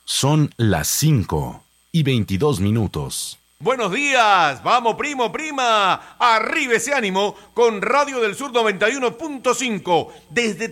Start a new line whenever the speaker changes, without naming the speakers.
Son las 5:22.
Buenos días, vamos primo, prima, arriba ese ánimo con Radio del Sur 91.5, desde